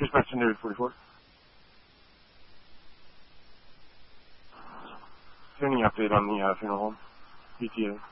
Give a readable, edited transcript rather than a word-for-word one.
Dispatch to 44. Any update on the funeral home? ETA.